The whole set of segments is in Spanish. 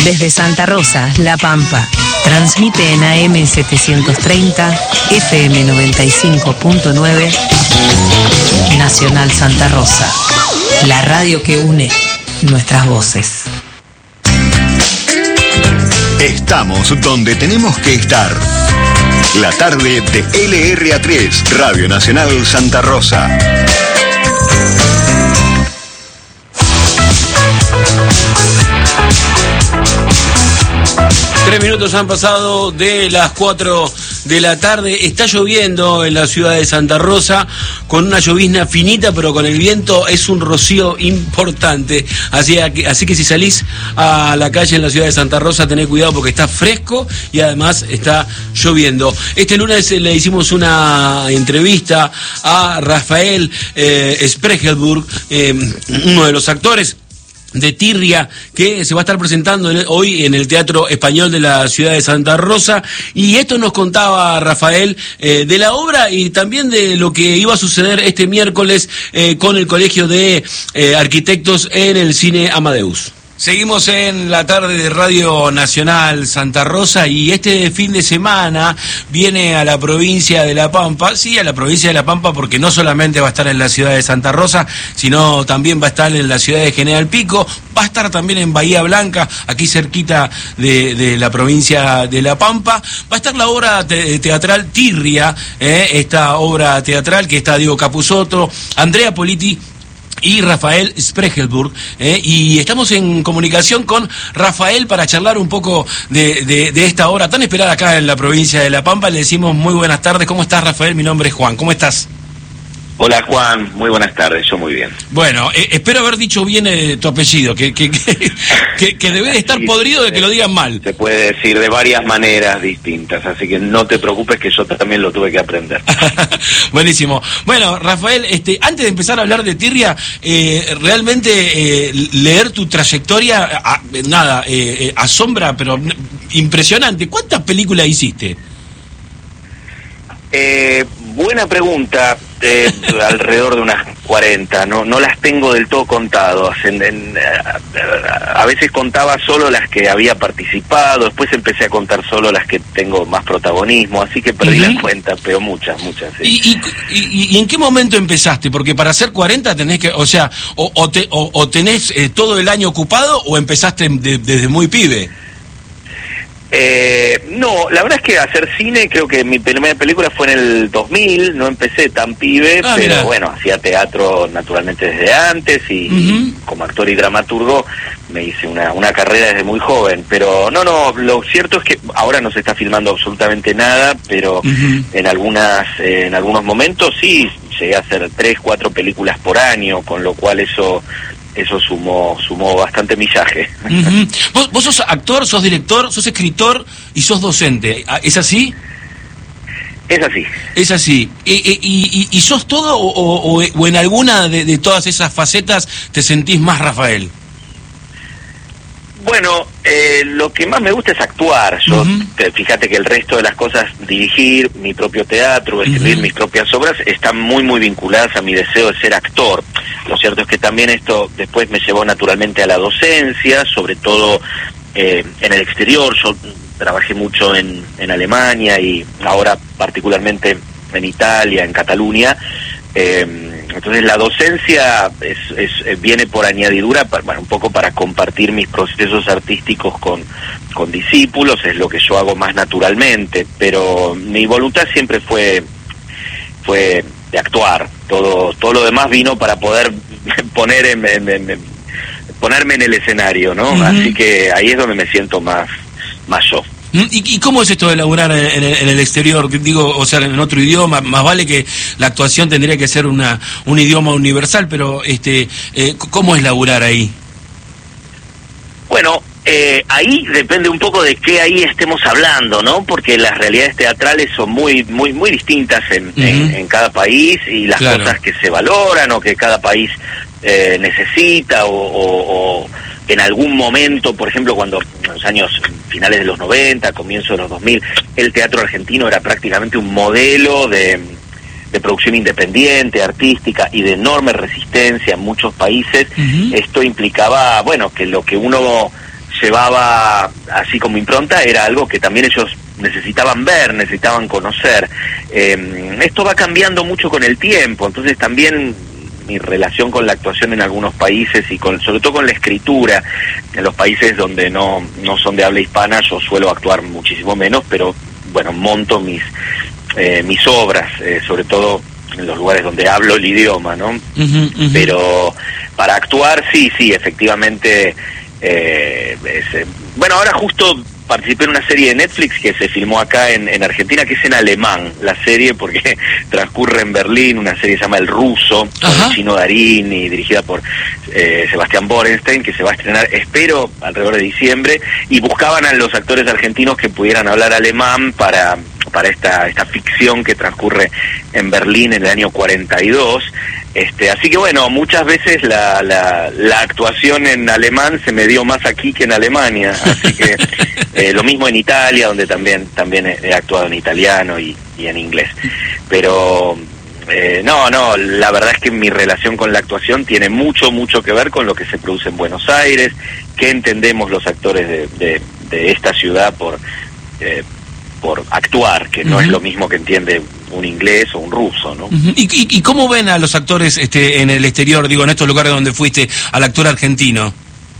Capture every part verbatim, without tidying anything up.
Desde Santa Rosa, La Pampa. Transmite en A M setecientos treinta, F M noventa y cinco punto nueve, Nacional Santa Rosa. La radio que une nuestras voces. Estamos donde tenemos que estar. La tarde de L R A tres, Radio Nacional Santa Rosa. Tres minutos han pasado de las cuatro de la tarde. Está lloviendo en la ciudad de Santa Rosa, con una llovizna finita, pero con el viento es un rocío importante. Así que, así que si salís a la calle en la ciudad de Santa Rosa, tened cuidado porque está fresco y además está lloviendo. Este lunes le hicimos una entrevista a Rafael eh, Sprechelburg, eh, uno de los actores de Tirria, que se va a estar presentando en el, hoy en el Teatro Español de la ciudad de Santa Rosa, y esto nos contaba Rafael eh, de la obra y también de lo que iba a suceder este miércoles eh, con el Colegio de eh, Arquitectos en el Cine Amadeus. Seguimos en la tarde de Radio Nacional Santa Rosa y este fin de semana viene a la provincia de La Pampa, sí, a la provincia de La Pampa, porque no solamente va a estar en la ciudad de Santa Rosa, sino también va a estar en la ciudad de General Pico, va a estar también en Bahía Blanca, aquí cerquita de, de la provincia de La Pampa. Va a estar la obra te teatral Tirria, eh, esta obra teatral que está Diego Capusotto, Andrea Politi y Rafael Sprechelburg, eh, y estamos en comunicación con Rafael para charlar un poco de, de, de esta obra tan esperada acá en la provincia de La Pampa. Le decimos muy buenas tardes. ¿Cómo estás, Rafael? Mi nombre es Juan. ¿Cómo estás? Hola, Juan, muy buenas tardes, yo muy bien. Bueno, eh, espero haber dicho bien eh, tu apellido, que que, que, que, que debe de estar sí, podrido de que lo digan mal. Se puede decir de varias maneras distintas, así que no te preocupes que yo también lo tuve que aprender. Buenísimo. Bueno, Rafael, este, antes de empezar a hablar de Tirria, eh, realmente eh, leer tu trayectoria, a, nada, eh, eh, asombra, pero impresionante. ¿Cuántas películas hiciste? Eh, buena pregunta. Eh, alrededor de unas cuarenta, no no las tengo del todo contadas. En, en, a, a veces contaba solo las que había participado, después empecé a contar solo las que tengo más protagonismo, así que perdí uh-huh. la cuenta, pero muchas, muchas. Sí. ¿Y, y, y, ¿Y en qué momento empezaste? Porque para hacer cuarenta tenés que, o sea, o, o, te, o, o tenés eh, todo el año ocupado o empezaste de, desde muy pibe. Eh, no, la verdad es que hacer cine, creo que mi primera película fue en el dos mil, no empecé tan pibe, ah, pero mira. Bueno, hacía teatro naturalmente desde antes y, uh-huh. y como actor y dramaturgo me hice una, una carrera desde muy joven, pero no, no, lo cierto es que ahora no se está filmando absolutamente nada, pero uh-huh. en algunas, eh, en algunos momentos sí, llegué a hacer tres, cuatro películas por año, con lo cual eso... Eso sumó sumó bastante millaje. Uh-huh. ¿Vos, vos sos actor, sos director, sos escritor y sos docente, ¿es así? Es así. Es así. ¿Y, y, y, y sos todo o, o, o en alguna de, de todas esas facetas te sentís más Rafael? Bueno, eh, lo que más me gusta es actuar. Yo, uh-huh. te, fíjate que el resto de las cosas, dirigir mi propio teatro, escribir uh-huh. mis propias obras, están muy, muy vinculadas a mi deseo de ser actor. Lo cierto es que también esto después me llevó naturalmente a la docencia, sobre todo eh, en el exterior. Yo trabajé mucho en, en Alemania y ahora particularmente en Italia, en Cataluña. Eh, entonces la docencia es, es, viene por añadidura, para, bueno, un poco para compartir mis procesos artísticos con, con discípulos, es lo que yo hago más naturalmente, pero mi voluntad siempre fue fue de actuar. Todo todo lo demás vino para poder poner en, en, en, ponerme en el escenario, ¿no? Uh-huh. Así que ahí es donde me siento más más yo. ¿Y, ¿Y cómo es esto de laburar en, en, en el exterior? Digo, o sea, en otro idioma, más vale que la actuación tendría que ser una un idioma universal, pero este, eh, ¿cómo es laburar ahí? Bueno, eh, ahí depende un poco de qué ahí estemos hablando, ¿no? Porque las realidades teatrales son muy muy muy distintas en, uh-huh. en, en cada país y las claro. cosas que se valoran o que cada país eh, necesita o, o, o en algún momento, por ejemplo, cuando en los años finales de los noventa, comienzos de los dos mil, el teatro argentino era prácticamente un modelo de, de producción independiente, artística y de enorme resistencia en muchos países. Uh-huh. Esto implicaba, bueno, que lo que uno llevaba así como impronta era algo que también ellos necesitaban ver, necesitaban conocer. Eh, esto va cambiando mucho con el tiempo, entonces también mi relación con la actuación en algunos países y con, sobre todo con la escritura, en los países donde no, no son de habla hispana, yo suelo actuar muchísimo menos, pero bueno, monto mis, eh, mis obras, eh, sobre todo en los lugares donde hablo el idioma, ¿no? Uh-huh, uh-huh. Pero para actuar, sí, sí, efectivamente, eh, es, eh, bueno, ahora justo participé en una serie de Netflix que se filmó acá en, en Argentina, que es en alemán, la serie, porque transcurre en Berlín, una serie que se llama El Ruso, con el Chino Darín y dirigida por eh, Sebastián Borenstein, que se va a estrenar, espero, alrededor de diciembre, y buscaban a los actores argentinos que pudieran hablar alemán para para esta esta ficción que transcurre en Berlín en el año cuarenta y dos. Este, así que bueno, muchas veces la, la, la actuación en alemán se me dio más aquí que en Alemania, así que eh, lo mismo en Italia, donde también también he, he actuado en italiano y, y en inglés. Pero eh, no, no, la verdad es que mi relación con la actuación tiene mucho, mucho que ver con lo que se produce en Buenos Aires, qué entendemos los actores de, de, de esta ciudad por... Eh, por actuar, que no uh-huh. es lo mismo que entiende un inglés o un ruso, ¿no? Uh-huh. ¿Y, y, ¿Y cómo ven a los actores este, en el exterior, digo, en estos lugares donde fuiste, al actor argentino?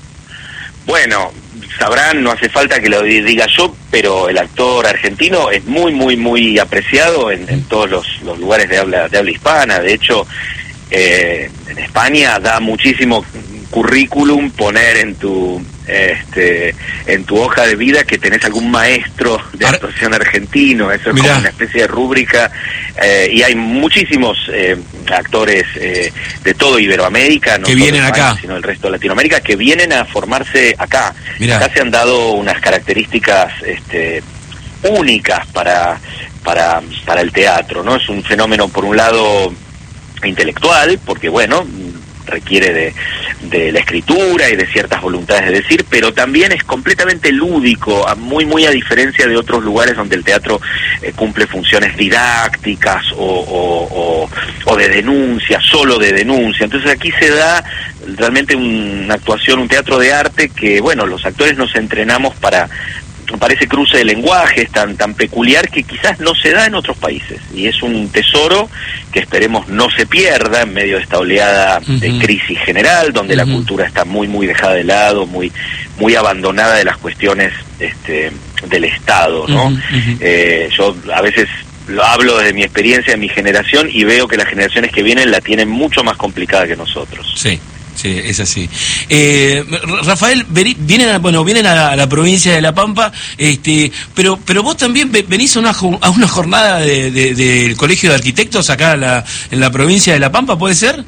Bueno, sabrán, no hace falta que lo diga yo, pero el actor argentino es muy, muy, muy apreciado en, en todos los, los lugares de habla, de habla hispana. De hecho, eh, en España da muchísimo currículum poner en tu este en tu hoja de vida que tenés algún maestro de actuación argentino. Eso es Mirá. como una especie de rúbrica, eh, y hay muchísimos eh, actores eh, de todo Iberoamérica, no que vienen España, acá, sino el resto de Latinoamérica, que vienen a formarse acá. Mirá. Acá se han dado unas características este únicas para para para el teatro, ¿no? Es un fenómeno, por un lado, intelectual, porque bueno, requiere de, de la escritura y de ciertas voluntades de decir, pero también es completamente lúdico, muy muy a diferencia de otros lugares donde el teatro eh, cumple funciones didácticas o, o, o, o de denuncia, solo de denuncia. Entonces aquí se da realmente una actuación, un teatro de arte que, bueno, los actores nos entrenamos para para ese cruce de lenguajes tan tan peculiar que quizás no se da en otros países, y es un tesoro que esperemos no se pierda en medio de esta oleada uh-huh. de crisis general, donde uh-huh. la cultura está muy muy dejada de lado, muy muy abandonada de las cuestiones este del Estado, ¿no? Uh-huh. Uh-huh. Eh, yo a veces lo hablo desde mi experiencia, de mi generación, y veo que las generaciones que vienen la tienen mucho más complicada que nosotros. Sí. Sí, es así. Eh, Rafael, vienen a, bueno, vienen a la, a la provincia de La Pampa, este, pero pero vos también venís a una, a una jornada de, de, del Colegio de Arquitectos acá a la, en la provincia de La Pampa, ¿puede ser?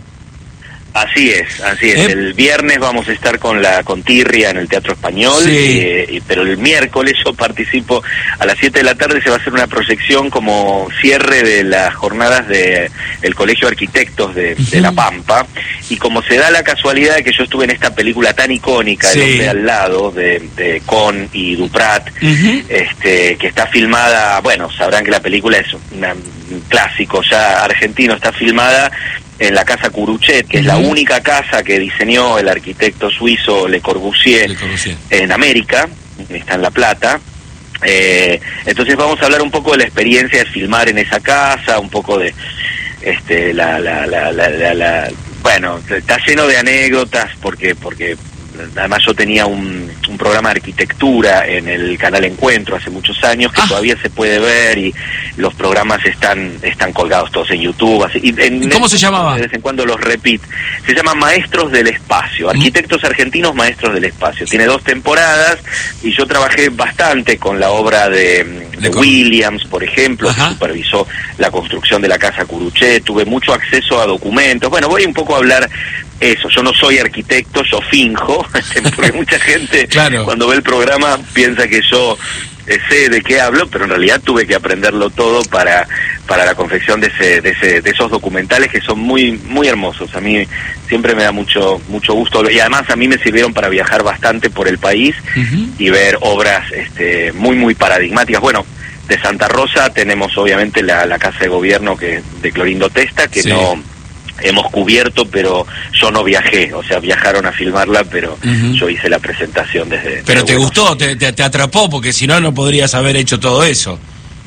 Así es, así es. ¿Eh? El viernes vamos a estar con la con Tirria en el Teatro Español, sí. eh, y, pero el miércoles yo participo a las siete de la tarde, se va a hacer una proyección como cierre de las jornadas de el Colegio de Arquitectos de, uh-huh. de La Pampa, y como se da la casualidad de que yo estuve en esta película tan icónica, sí. El hombre al lado, de, de Con y Duprat, uh-huh. este que está filmada, bueno, sabrán que la película es una, un clásico ya argentino, está filmada en la Casa Curuchet, que uh-huh. es la única casa que diseñó el arquitecto suizo Le Corbusier, Le Corbusier. en América, está en La Plata. Eh, entonces vamos a hablar un poco de la experiencia de filmar en esa casa, un poco de este la la la la, la, la bueno, está lleno de anécdotas porque porque además yo tenía un, un programa de arquitectura en el canal Encuentro hace muchos años, que ah. todavía se puede ver, y los programas están están colgados todos en YouTube. Así, y en, ¿Cómo se llamaba? De vez en cuando los repito. Se llama Maestros del Espacio, Arquitectos mm. Argentinos Maestros del Espacio. Tiene dos temporadas y yo trabajé bastante con la obra de, de Williams, por ejemplo, Ajá. que supervisó la construcción de la Casa Curuchet. Tuve mucho acceso a documentos. Bueno, voy un poco a hablar eso. Yo no soy arquitecto, yo finjo, porque mucha gente claro. cuando ve el programa piensa que yo eh, sé de qué hablo, pero en realidad tuve que aprenderlo todo para para la confección de ese de ese de esos documentales que son muy muy hermosos. A mí siempre me da mucho mucho gusto, y además a mí me sirvieron para viajar bastante por el país uh-huh. y ver obras este muy muy paradigmáticas. Bueno, de Santa Rosa tenemos obviamente la, la Casa de Gobierno que de Clorindo Testa, que sí. no hemos cubierto, pero yo no viajé, o sea, viajaron a filmarla, pero uh-huh. yo hice la presentación desde... Pero te bueno, gustó, te, te, te atrapó, porque si no, no podrías haber hecho todo eso.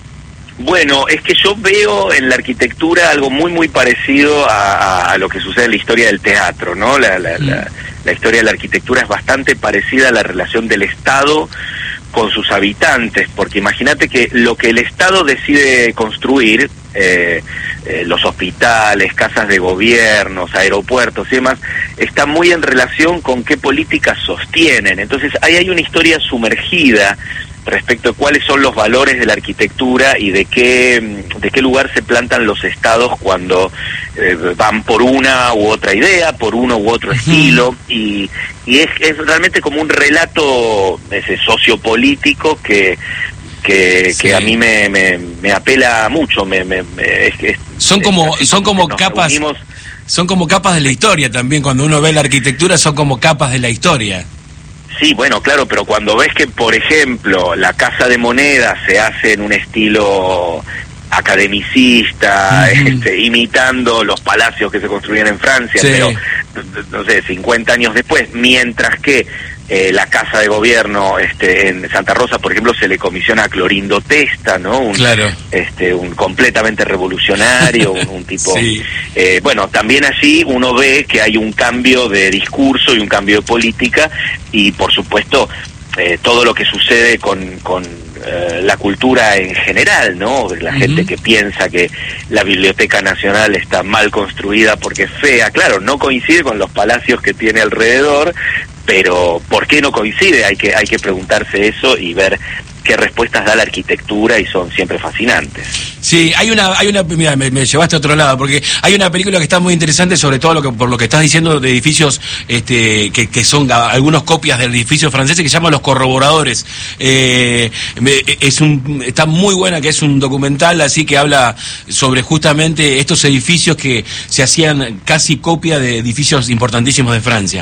Bueno, es que yo veo en la arquitectura algo muy, muy parecido a, a, a lo que sucede en la historia del teatro, ¿no? La, la, mm. la, la historia de la arquitectura es bastante parecida a la relación del Estado con sus habitantes, porque imagínate que lo que el Estado decide construir, eh, eh, los hospitales, casas de gobiernos, aeropuertos y demás, está muy en relación con qué políticas sostienen. Entonces ahí hay una historia sumergida respecto a cuáles son los valores de la arquitectura y de qué de qué lugar se plantan los estados cuando eh, van por una u otra idea, por uno u otro estilo, y, y es, es realmente como un relato ese sociopolítico que que, sí. que a mí me, me, me apela mucho, me, me, me es, es, son como es son como capas reunimos. Son como capas de la historia también, cuando uno ve la arquitectura son como capas de la historia. Sí, bueno, claro, pero cuando ves que, por ejemplo, la Casa de Moneda se hace en un estilo academicista, uh-huh. este, imitando los palacios que se construían en Francia, sí. pero, no sé, cincuenta años después, mientras que eh, la Casa de Gobierno este, en Santa Rosa, por ejemplo, se le comisiona a Clorindo Testa, ¿no? Un, claro. este, un completamente revolucionario, un, un tipo... Sí. Eh, bueno, también allí uno ve que hay un cambio de discurso y un cambio de política, y por supuesto eh, todo lo que sucede con... con eh, la cultura en general, ¿no? La uh-huh. gente que piensa que la Biblioteca Nacional está mal construida porque es fea, claro, no coincide con los palacios que tiene alrededor, pero ¿por qué no coincide? Hay que, hay que preguntarse eso y ver qué respuestas da la arquitectura, y son siempre fascinantes. Sí, hay una, hay una, mira, me, me llevaste a otro lado, porque hay una película que está muy interesante, sobre todo lo que, por lo que estás diciendo de edificios, este, que, que son algunos copias del edificio francés, que se llama Los Corroboradores. Eh, me, es un, está muy buena, que es un documental así que habla sobre justamente estos edificios que se hacían casi copia de edificios importantísimos de Francia.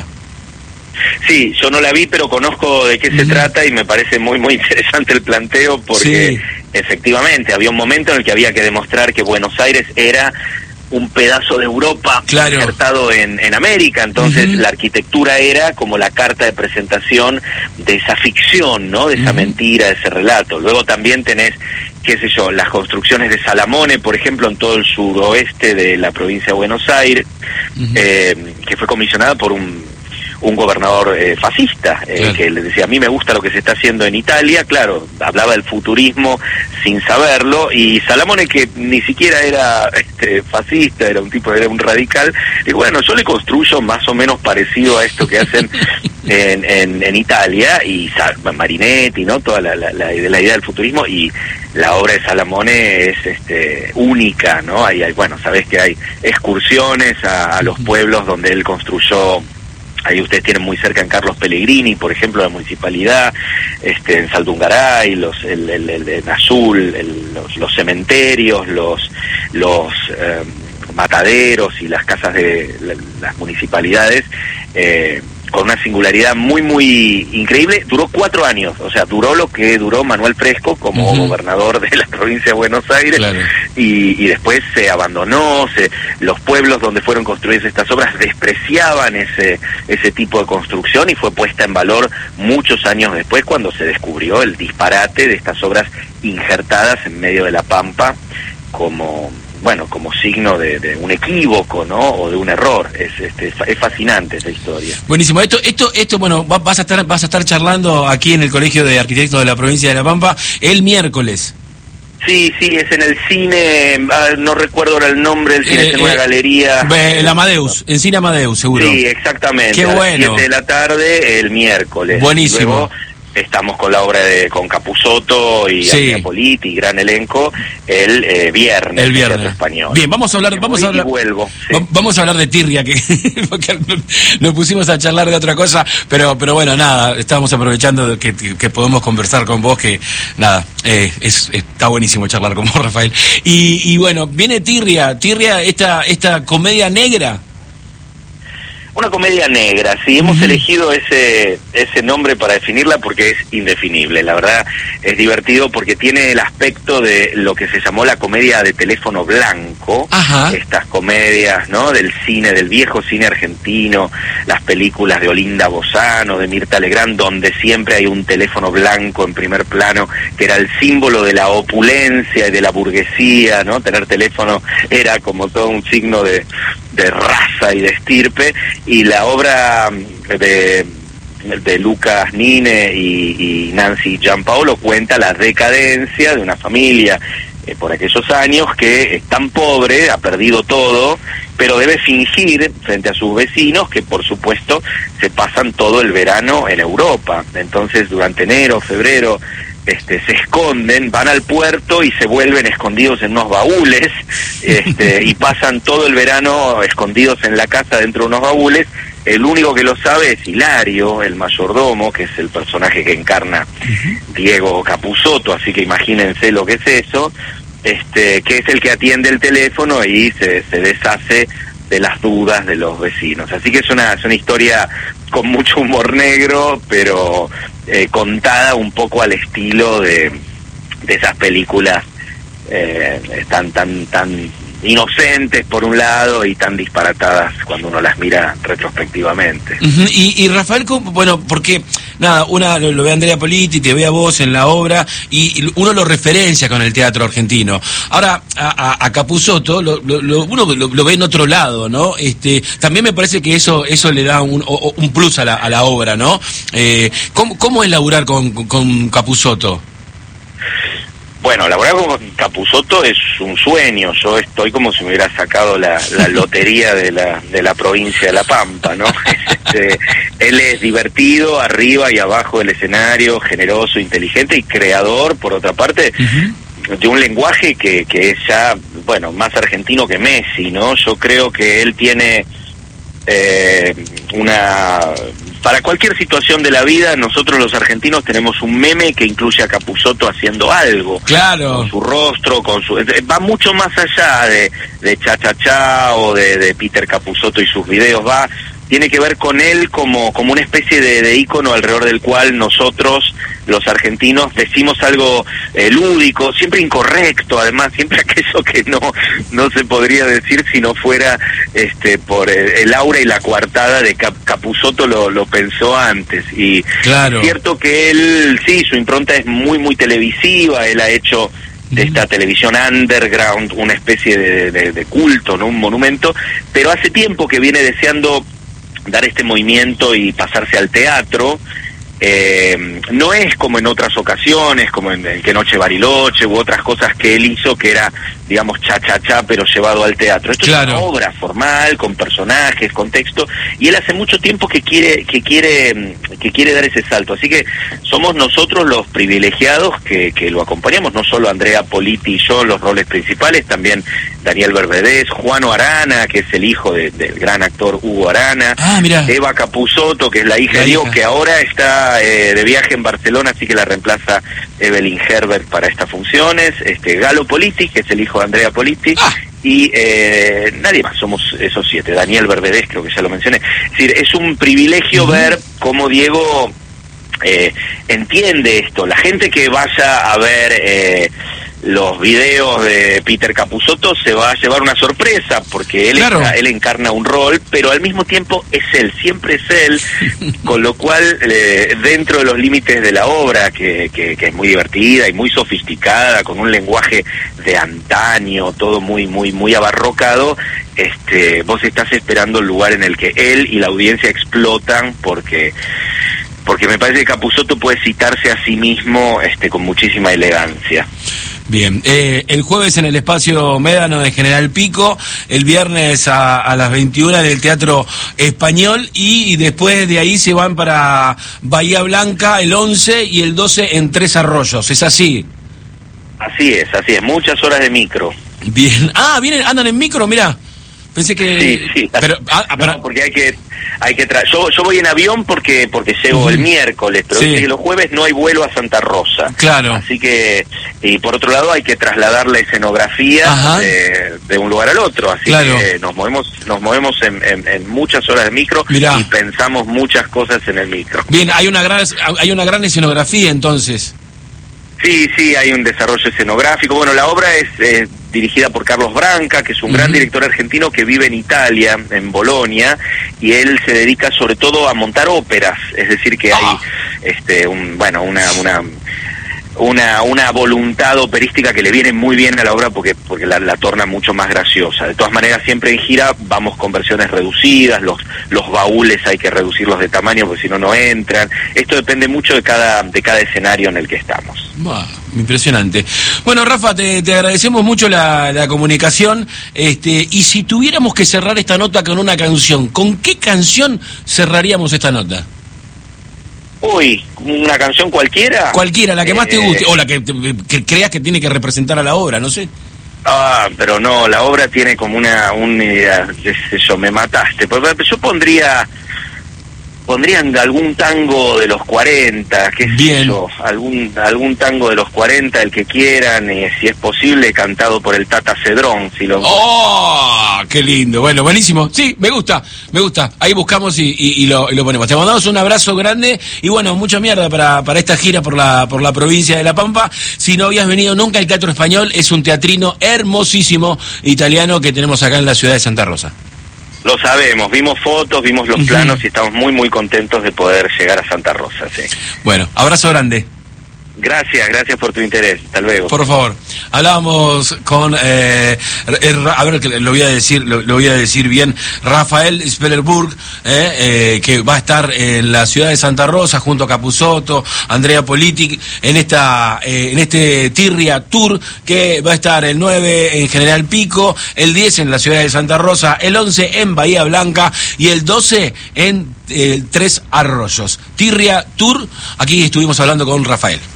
Sí, yo no la vi, pero conozco de qué se uh-huh. trata, y me parece muy muy interesante el planteo, porque sí. efectivamente había un momento en el que había que demostrar que Buenos Aires era un pedazo de Europa claro. insertado en, en América, entonces uh-huh. la arquitectura era como la carta de presentación de esa ficción, ¿no? De esa uh-huh. mentira, de ese relato. Luego también tenés, qué sé yo, las construcciones de Salamone, por ejemplo, en todo el suroeste de la provincia de Buenos Aires, uh-huh. eh, que fue comisionada por un un gobernador eh, fascista, eh, claro. que le decía, a mí me gusta lo que se está haciendo en Italia, claro, hablaba del futurismo sin saberlo, y Salamone, que ni siquiera era este, fascista, era un tipo, era un radical, y bueno, yo le construyo más o menos parecido a esto que hacen en, en, en Italia, y Marinetti, ¿no? Toda la, la, la, la idea del futurismo, y la obra de Salamone es este, única, ¿no? Hay, hay, bueno, sabés que hay excursiones a, a los pueblos donde él construyó. Ahí ustedes tienen muy cerca en Carlos Pellegrini, por ejemplo, la municipalidad, este, en Saldungaray, los, el, el, el, en Azul, el, los, los cementerios, los, los eh, mataderos y las casas de la, las municipalidades, eh, con una singularidad muy, muy increíble. Duró cuatro años, o sea, duró lo que duró Manuel Fresco como uh-huh. gobernador de la provincia de Buenos Aires, claro. y, y después se abandonó, se, los pueblos donde fueron construidas estas obras despreciaban ese, ese tipo de construcción, y fue puesta en valor muchos años después, cuando se descubrió el disparate de estas obras injertadas en medio de la pampa como... bueno, como signo de, de un equívoco, ¿no? O de un error. Es, este, es fascinante esa historia. Buenísimo. Esto, esto, esto, bueno, vas a estar, vas a estar charlando aquí en el Colegio de Arquitectos de la Provincia de La Pampa el miércoles. Sí, sí, es en el cine, no recuerdo ahora el nombre del cine, eh, es en una eh, galería. El Amadeus, en Cine Amadeus, seguro. Sí, exactamente. Qué bueno. A las siete de la tarde, el miércoles. Buenísimo. Luego, estamos con la obra de con Capusotto y sí. Andrea Politi, gran elenco, el eh, viernes. El viernes. Español. Bien, vamos a hablar, vamos a hablar. Vuelvo, sí. Vamos a hablar de Tirria, que porque nos pusimos a charlar de otra cosa, pero pero bueno, nada, estábamos aprovechando de que, que podemos conversar con vos, que nada, eh, es está buenísimo charlar con vos, Rafael. Y, y bueno, viene Tirria, Tirria, esta esta comedia negra. Una comedia negra, sí, hemos uh-huh. elegido ese ese nombre para definirla porque es indefinible, la verdad es divertido porque tiene el aspecto de lo que se llamó la comedia de teléfono blanco, Ajá. estas comedias, ¿no?, del cine, del viejo cine argentino, las películas de Olinda Bozano, de Mirta Legrand, donde siempre hay un teléfono blanco en primer plano, que era el símbolo de la opulencia y de la burguesía, ¿no? Tener teléfono era como todo un signo de, de raza y de estirpe. Y la obra de, de Lucas Nine y, y Nancy Giampaolo cuenta la decadencia de una familia eh, por aquellos años que es tan pobre, ha perdido todo, pero debe fingir frente a sus vecinos que por supuesto se pasan todo el verano en Europa. Entonces durante enero, febrero, Este, se esconden, van al puerto y se vuelven escondidos en unos baúles, este, y pasan todo el verano escondidos en la casa dentro de unos baúles. El único que lo sabe es Hilario, el mayordomo, que es el personaje que encarna uh-huh. Diego Capusotto, así que imagínense lo que es eso, este, que es el que atiende el teléfono y se, se deshace de las dudas de los vecinos. Así que es una, es una historia con mucho humor negro, pero eh, contada un poco al estilo de, de esas películas eh, tan tan tan inocentes por un lado y tan disparatadas cuando uno las mira retrospectivamente. Uh-huh. Y, y Rafael, bueno, porque nada, una lo, lo ve a Andrea Politi, te ve a vos en la obra y, y uno lo referencia con el teatro argentino. Ahora a, a, a Capusotto lo, lo, lo, uno lo, lo ve en otro lado, ¿no? Este, también me parece que eso eso le da un, un plus a la, a la obra, ¿no? Eh, ¿cómo, ¿Cómo es laburar con, con Capusotto? Bueno, laburar con Capusotto es un sueño. Yo estoy como si me hubiera sacado la, la lotería de la de la provincia de La Pampa, ¿no? Este, él es divertido arriba y abajo del escenario, generoso, inteligente y creador, por otra parte, uh-huh. de un lenguaje que, que es ya, bueno, más argentino que Messi, ¿no? Yo creo que él tiene eh, una... Para cualquier situación de la vida, nosotros los argentinos tenemos un meme que incluye a Capusotto haciendo algo. Claro. Con su rostro, con su... Va mucho más allá de, de Cha Cha Cha o de, de Peter Capusotto y sus videos. Va... Tiene que ver con él como, como una especie de, de ícono alrededor del cual nosotros, los argentinos, decimos algo eh, lúdico, siempre incorrecto, además, siempre aquello que no no se podría decir si no fuera este por el, el aura y la coartada de Cap, Capusotto lo, lo pensó antes. Y claro. Es cierto que él, sí, su impronta es muy, muy televisiva, él ha hecho de esta televisión underground una especie de, de, de culto, ¿no? Un monumento, pero hace tiempo que viene deseando dar este movimiento y pasarse al teatro. Eh, no es como en otras ocasiones, como en el Que Noche Bariloche u otras cosas que él hizo, que era, digamos, cha cha cha, pero llevado al teatro. Esto claro. Es una obra formal, con personajes, con texto, y él hace mucho tiempo que quiere, que quiere, que quiere dar ese salto. Así que somos nosotros los privilegiados que, que lo acompañamos, no solo Andrea Politi y yo, los roles principales, también Daniel Berbedés, Juano Arana, que es el hijo de, del gran actor Hugo Arana, ah, Eva Capusotto, que es la hija la de Diego, hija. que ahora está Eh, de viaje en Barcelona, así que la reemplaza Evelyn Herbert para estas funciones, este Galo Politi, que es el hijo de Andrea Politi, ah. y eh, nadie más, somos esos siete. Daniel Berbedés, creo que ya lo mencioné. Es decir, es un privilegio uh-huh. ver cómo Diego eh, entiende esto. La gente que vaya a ver eh, los videos de Peter Capusotto se va a llevar una sorpresa, porque él, claro. está, él encarna un rol, pero al mismo tiempo es él, siempre es él, con lo cual eh, dentro de los límites de la obra, que, que, que es muy divertida y muy sofisticada, con un lenguaje de antaño, todo muy muy muy abarrocado, este, vos estás esperando el lugar en el que él y la audiencia explotan, porque porque me parece que Capusotto puede citarse a sí mismo este, con muchísima elegancia. Bien, eh, el jueves en el Espacio Médano de General Pico, el viernes a, a las veintiuna en el Teatro Español, y, y después de ahí se van para Bahía Blanca el once y el doce en Tres Arroyos, ¿es así? Así es, así es, muchas horas de micro. Bien, ah, vienen, andan en micro, mirá. Pensé que... Sí, sí. Pero, ah, para... no, porque hay que... hay que tra yo, yo voy en avión porque porque llego uh-huh. el miércoles, pero sí. los jueves no hay vuelo a Santa Rosa. Claro. Así que, y por otro lado hay que trasladar la escenografía, eh, de un lugar al otro, así claro. que nos movemos nos movemos en, en, en muchas horas de micro. Mirá. Y pensamos muchas cosas en el micro. Bien, hay una gran hay una gran escenografía entonces. Sí, sí, hay un desarrollo escenográfico. Bueno, la obra es eh, dirigida por Carlos Branca, que es un uh-huh. gran director argentino que vive en Italia, en Bolonia, y él se dedica sobre todo a montar óperas, es decir que ah. hay este un bueno una una una una voluntad operística que le viene muy bien a la obra porque porque la, la torna mucho más graciosa. De todas maneras, siempre en gira vamos con versiones reducidas, los los baúles hay que reducirlos de tamaño porque si no no entran. Esto depende mucho de cada de cada escenario en el que estamos. Wow, impresionante. Bueno, Rafa, te, te agradecemos mucho la, la comunicación, este, y si tuviéramos que cerrar esta nota con una canción, ¿con qué canción cerraríamos esta nota? Uy, ¿una canción cualquiera? Cualquiera, la que más te guste, o la que, que creas que tiene que representar a la obra, no sé. Ah, pero no, la obra tiene como una, una qué sé yo, me mataste. Yo pondría, pondrían algún tango de los cuarenta, qué sé yo, algún, algún tango de los cuarenta, el que quieran, y si es posible, cantado por el Tata Cedrón, si lo... ¡Oh! ¡Qué lindo! Bueno, buenísimo. Sí, me gusta, me gusta. Ahí buscamos y, y, y, lo, y lo ponemos. Te mandamos un abrazo grande y bueno, mucha mierda para, para esta gira por la, por la provincia de La Pampa. Si no habías venido nunca al Teatro Español, es un teatrino hermosísimo italiano que tenemos acá en la ciudad de Santa Rosa. Lo sabemos, vimos fotos, vimos los uh-huh. planos y estamos muy, muy contentos de poder llegar a Santa Rosa, sí. Bueno, abrazo grande. Gracias, gracias por tu interés. Hasta luego. Por favor, hablábamos con, eh, a ver, lo voy a decir, lo, lo voy a decir bien, Rafael Spellerburg, eh, eh, que va a estar en la ciudad de Santa Rosa junto a Capusotto, Andrea Politic, en esta, eh, en este Tirria Tour que va a estar el nueve en General Pico, el diez en la ciudad de Santa Rosa, el once en Bahía Blanca y el doce en eh, Tres Arroyos. Tirria Tour, aquí estuvimos hablando con Rafael.